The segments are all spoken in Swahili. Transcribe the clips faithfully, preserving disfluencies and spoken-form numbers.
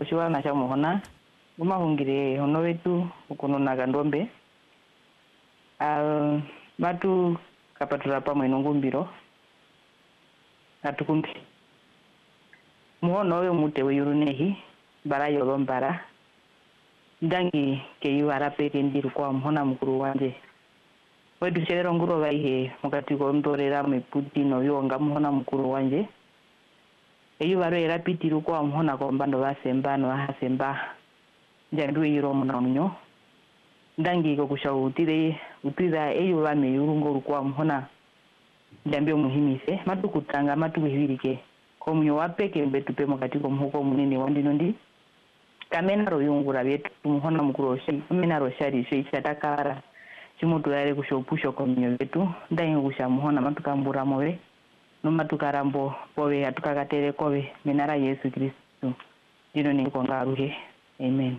shiwa na shamuhona uma hungire hono wetu ukuno na gandombe al batu kapatura pa mwino ngumbiro atukumbi muhono we mute we yurunehi bara yolo mbara ndangi ke yuara peke ndiru kwa muhona mukuru wanje wetu chelero nguro baihe mukati ko ndorera me putino yonga muhona mukuru wanje eyu baro era pitiru kwa muhona ko mbando basembano hasemba njandu yiro munonyo ndangi ko kushautire utira eyu bame yurungo kwa muhona njambio muhimise matukutanga matukuhirike ko munyo wapeke mbetupe mukati ko muhuko munene wandino ndi kamena royungura betu muhona mukuru oshi kamena roshari shi chatakara chimutu yale kushopusho ko munyo betu ndangi kusha muhona matukambura mowe no matukarambo powe atukakatere kowe menara Yesu Kristo dino ni ko ngaruhe amen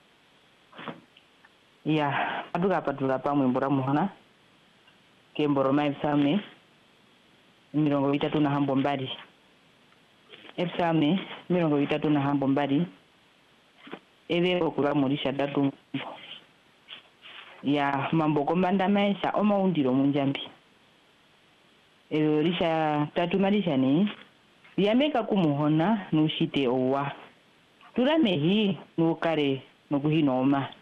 ya aduka patula pamwe mbora muhona kemboro maifsame mirongo itatu na hambo mbali efsame mirongo itatu na hambo mbali ebe okura murisha datu ya mambo kombanda maisha omaundiro munjambi ebe risha tatu marisha ni yameka kumuhona nushite owa turamehi nukare nukuhinoma